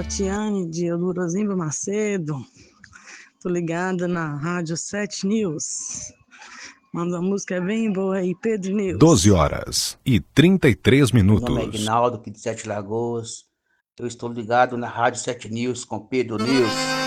Tatiane de Eudorozimba Macedo. Tô ligada na Rádio 7 News. Manda uma música bem boa aí, Pedro News. 12h33. Meu nome é Ignaldo, aqui de Sete Lagoas. Eu estou ligado na Rádio 7 News com Pedro News.